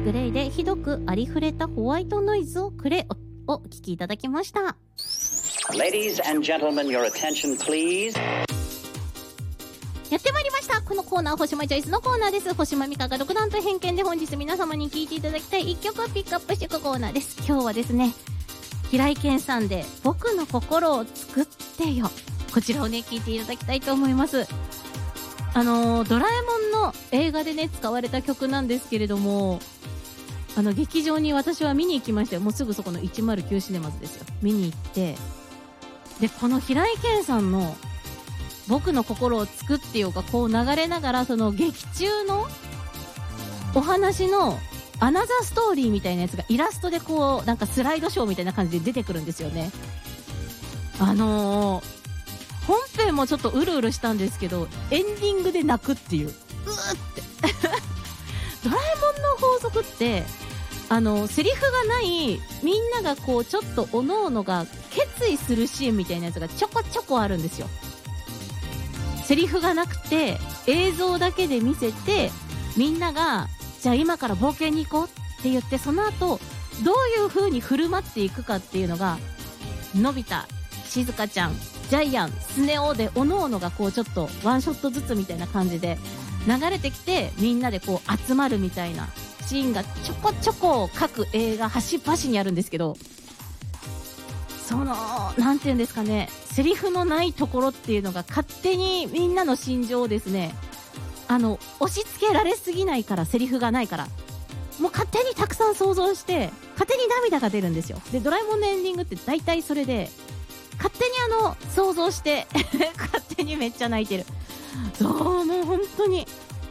グレイでひどくありふれたホワイトノイズをくれをお聞きいただきました。 Ladies and gentlemen, your attention please。 やってまいりました。このコーナー、星間チョイスのコーナーです。星間美香が独断と偏見で本日皆様に聴いていただきたい一曲をピックアップしていくコーナーです。今日はですね、平井堅さんで僕の心を作ってよ、こちらをね聴いていただきたいと思います。ドラえもんの映画でね使われた曲なんですけれども、劇場に私は見に行きましたよ。もうすぐそこの109シネマズですよ。見に行って、でこの平井堅さんの僕の心を作ってよがこう流れながら、その劇中のお話のアナザーストーリーみたいなやつがイラストでこうなんかスライドショーみたいな感じで出てくるんですよね。本編もちょっとうるうるしたんですけど、エンディングで泣くっていう、ってドラえもんの法則ってセリフがないみんながこうちょっとおのおのが決意するシーンみたいなやつがちょこちょこあるんですよ。セリフがなくて映像だけで見せて、みんながじゃあ今から冒険に行こうって言って、その後どういう風に振る舞っていくかっていうのが、のび太、しずかちゃん、ジャイアン、スネ夫でおのおのがこうちょっとワンショットずつみたいな感じで流れてきて、みんなでこう集まるみたいなシーンがちょこちょこ各映画端々にあるんですけど、そのなんていうんですかね、セリフのないところっていうのが勝手にみんなの心情をですね、押し付けられすぎないから、セリフがないからもう勝手にたくさん想像して勝手に涙が出るんですよ。でドラえもんのエンディングって大体それで、勝手に想像して勝手にめっちゃ泣いてる。もう本当に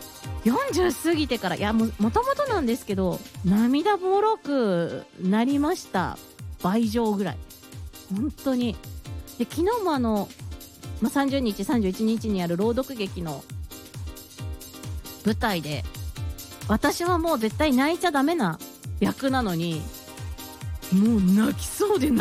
40過ぎてから、いやもともとなんですけど涙もろくなりました。倍上ぐらい本当に。で昨日も30日31日にある朗読劇の舞台で、私はもう絶対泣いちゃダメな役なのに、もう泣きそうで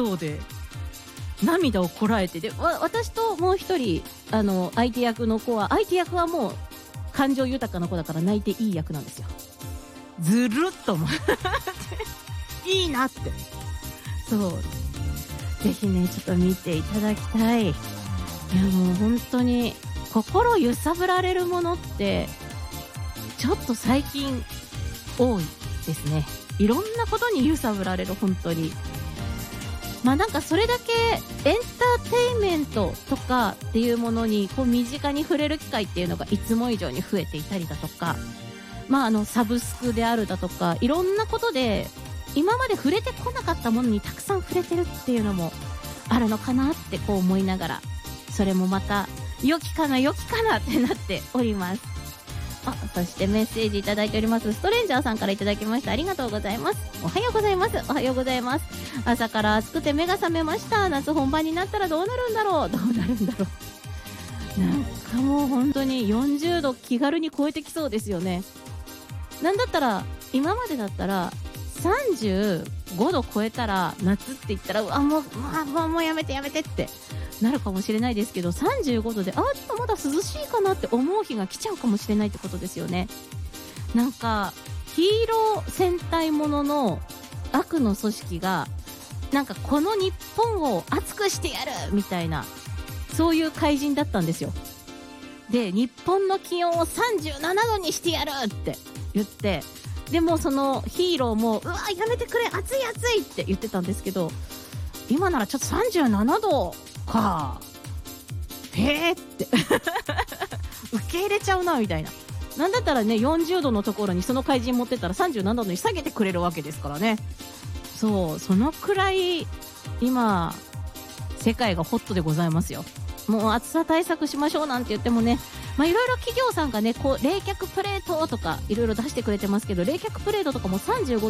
涙をこらえて、で私ともう一人相手役の子は、相手役はもう感情豊かな子だから泣いていい役なんですよ。ずるっと思っていいなって。そうぜひねちょっと見ていただきたい。いやもう本当に心揺さぶられるものってちょっと最近多いですね。いろんなことに揺さぶられる、本当に。なんかそれだけエンターテインメントとかっていうものにこう身近に触れる機会っていうのがいつも以上に増えていたりだとか、サブスクであるだとか、いろんなことで今まで触れてこなかったものにたくさん触れてるっていうのもあるのかなってこう思いながら、それもまた良きかなってなっております。そしてメッセージいただいております。ストレンジャーさんからいただきました。ありがとうございます。おはようございます。おはようございます。朝から暑くて目が覚めました。夏本番になったらどうなるんだろう。なんかもう本当に40度気軽に超えてきそうですよね。なんだったら今までだったら35度超えたら夏って言ったらもうやめてってなるかもしれないですけど、35度でちょっとまだ涼しいかなって思う日が来ちゃうかもしれないってことですよね。なんかヒーロー戦隊ものの悪の組織がなんかこの日本を熱くしてやるみたいな、そういう怪人だったんですよ。で日本の気温を37度にしてやるって言って、でもそのヒーローもやめてくれ、暑いって言ってたんですけど、今ならちょっと37度かって受け入れちゃうなみたいな。なんだったらね40度のところにその怪人持ってったら37度に下げてくれるわけですからね。そのくらい今世界がホットでございますよ。もう暑さ対策しましょうなんて言ってもね、いろいろ企業さんがねこう冷却プレートとかいろいろ出してくれてますけど、冷却プレートとかも35